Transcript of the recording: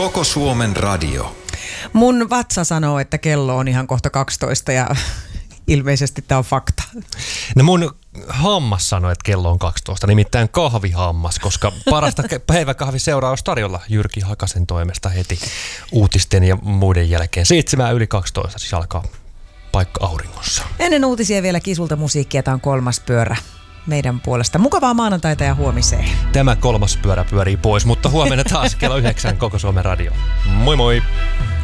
Koko Suomen radio. Mun vatsa sanoo, että kello on ihan kohta 12 ja ilmeisesti tämä on fakta. No mun hammas sanoi, että kello on 12, nimittäin kahvihammas, koska parasta päiväkahviseuraus tarjolla Jyrki Hakasen toimesta heti uutisten ja muiden jälkeen. 7:12 siis alkaa paikka auringossa. Ennen uutisia vielä Kisulta musiikkia, tämä on kolmas pyörä meidän puolesta. Mukavaa maanantaita ja huomiseen. Tämä kolmas pyörä pyörii pois, mutta huomenna taas kello 9 Koko Suomen radio. Moi moi!